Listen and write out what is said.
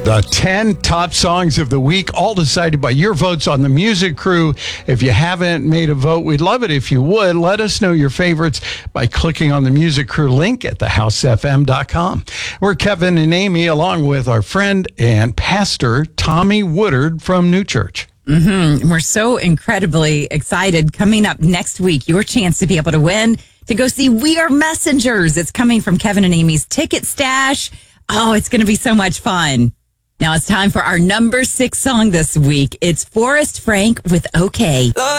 The 10 top songs of the week, all decided by your votes on the Music Crew. If you haven't made a vote, we'd love it if you would. Let us know your favorites by clicking on the Music Crew link at thehousefm.com. We're Kevin and Amy, along with our friend and pastor, Tommy Woodard from New Church. We're so incredibly excited. Coming up next week, your chance to be able to win, to go see We Are Messengers. It's coming from Kevin and Amy's Ticket Stash. Oh, it's going to be so much fun. Now it's time for our number 6 song this week. It's Forrest Frank with OK.